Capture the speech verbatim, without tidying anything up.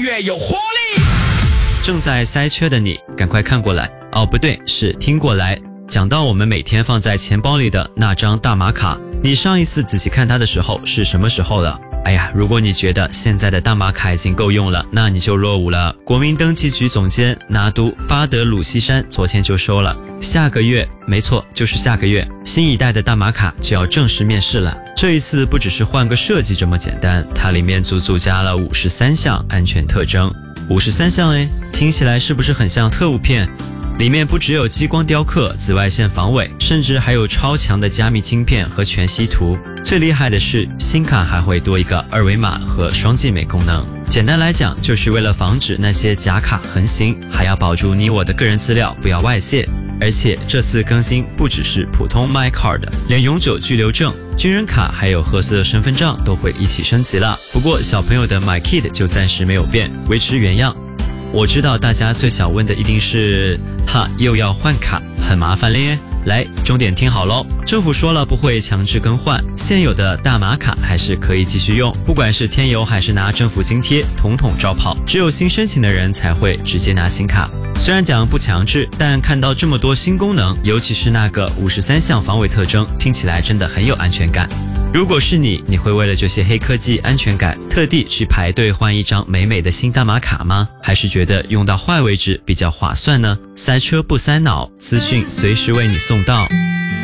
越有活力。 正在塞车的你，赶快看过来哦，不对，是听过来。讲到我们每天放在钱包里的那张大马卡，你上一次仔细看它的时候是什么时候了？哎呀，如果你觉得现在的大马卡已经够用了，那你就落伍了。国民登记局总监拿督巴德鲁西山昨天就说了，下个月，没错，就是下个月，新一代的大马卡就要正式面世了。这一次不只是换个设计这么简单，它里面足足加了五十三项安全特征。五十三项诶，听起来是不是很像特务片？里面不只有激光雕刻、紫外线防伪，甚至还有超强的加密晶片和全息图。最厉害的是，新卡还会多一个二维码和双继美功能。简单来讲，就是为了防止那些假卡横行，还要保住你我的个人资料不要外泄。而且这次更新不只是普通 MyCard， 连永久居留证、军人卡还有褐色身份证都会一起升级了。不过小朋友的 MyKid 就暂时没有变，维持原样。我知道大家最想问的一定是，哈，又要换卡，很麻烦咧。来，重点听好咯，政府说了不会强制更换，现有的大马卡还是可以继续用，不管是添油还是拿政府津贴，统统照跑，只有新申请的人才会直接拿新卡。虽然讲不强制，但看到这么多新功能，尤其是那个五十三项防伪特征，听起来真的很有安全感。如果是你，你会为了这些黑科技安全感，特地去排队换一张美美的新大马卡吗？还是觉得用到坏为止比较划算呢？塞车不塞脑，资讯随时为你送到。